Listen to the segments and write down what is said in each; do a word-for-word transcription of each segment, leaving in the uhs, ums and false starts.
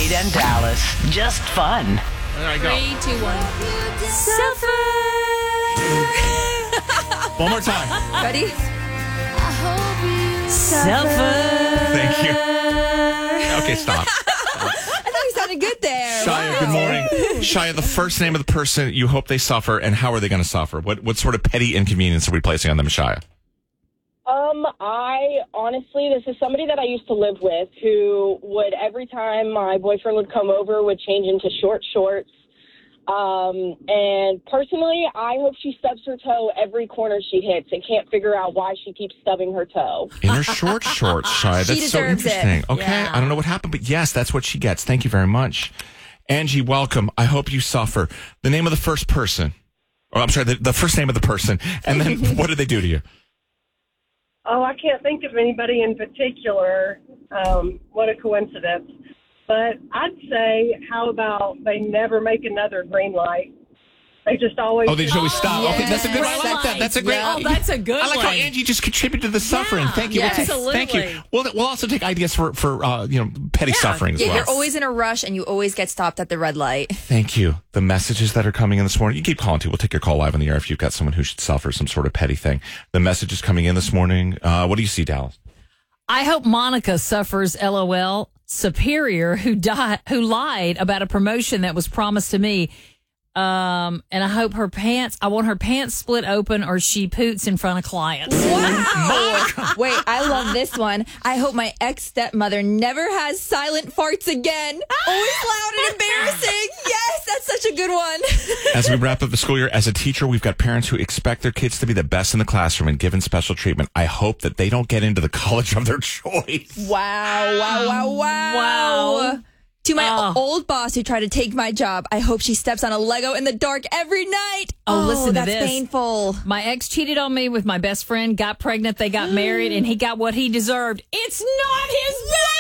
Wade and Dallas. Just fun. There I go. Three, two, one. Suffer. One more time. Ready? Suffer. Thank you. Okay, stop. I thought you sounded good there. Shia, Wow. good morning. Shia, the first name of the person you hope they suffer, and how are they going to suffer? What what sort of petty inconvenience are we placing on them, Shia? Um, I honestly, this is somebody that I used to live with who would, every time my boyfriend would come over, would change into short shorts. Um, and personally, I hope she stubs her toe every corner she hits and can't figure out why she keeps stubbing her toe. In her short shorts, Shia. She That's so deserves it. interesting. Okay, Yeah. I don't know what happened, but yes, that's what she gets. Thank you very much. Angie, welcome. I hope you suffer. The name of the first person. Oh, I'm sorry, the, the first name of the person. And then what did they do to you? Oh, I can't think of anybody in particular. Um, what a coincidence. But I'd say, how about they never make another green light? They just always... Oh, they just always stop. yes. Okay, that's a good. I like that. That's a great. Yeah. Oh, that's a good I like one. how Angie just contributed to the suffering. Thank you. yes. We'll take- Thank you. Absolutely. We'll, we'll also take ideas for for uh, you know petty suffering as Yeah, well. you're always in a rush and you always get stopped at the red light. Thank you. The messages that are coming in this morning. You keep calling too. We'll take your call live on the air if you've got someone who should suffer some sort of petty thing. The messages coming in this morning. Uh, what do you see, Dallas? I hope Monica suffers. LOL. Superior who died, who lied about a promotion that was promised to me. Um, and I hope her pants, I want her pants split open or she poots in front of clients. Wow. Wait, I love this one. I hope my ex-stepmother never has silent farts again. Always loud and embarrassing. Yes, that's such a good one. As we wrap up the school year, as a teacher, we've got parents who expect their kids to be the best in the classroom and given special treatment. I hope that they don't get into the college of their choice. Wow, wow, wow, wow. Wow. To my Oh. old boss who tried to take my job, I hope she steps on a Lego in the dark every night. Oh, listen to that's this. painful. My ex cheated on me with my best friend, got pregnant, they got married, and he got what he deserved. It's not his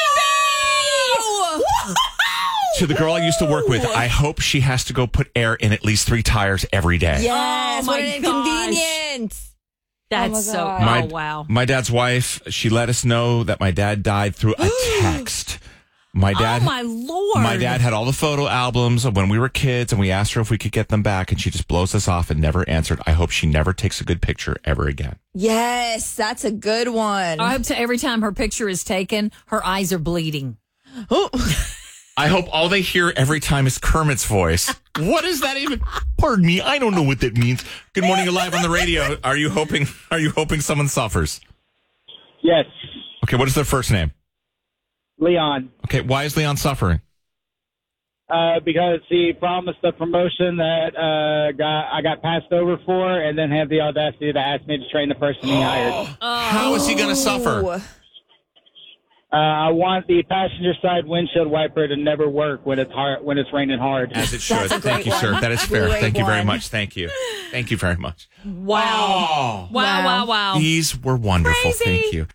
baby! To the girl I used to work with, I hope she has to go put air in at least three tires every day. Yes, Oh, what my an gosh. inconvenience. That's Oh, my so, God. oh, My, wow. my dad's wife, she let us know that my dad died through a text. My dad, oh, my Lord. my dad had all the photo albums of when we were kids, and we asked her if we could get them back, and she just blows us off and never answered. I hope she never takes a good picture ever again. Yes, that's a good one. I hope to every time her picture is taken, her eyes are bleeding. I hope all they hear every time is Kermit's voice. What is that even? Pardon me, I don't know what that means. Good morning, you're live on the radio. Are you hoping? Are you hoping someone suffers? Yes, Okay, what is their first name? Leon. Okay, why is Leon suffering? Uh, because he promised a promotion that uh, got I got passed over for, and then had the audacity to ask me to train the person he hired. How is he going to suffer? Ooh. Uh, I want the passenger side windshield wiper to never work when it's hard when it's raining hard. As it should. That's a Thank great you, sir. one. That is fair. Great Thank you very one. much. Thank you. Thank you very much. Wow. Oh, Wow, wow, wow. these were wonderful. Crazy. Thank you.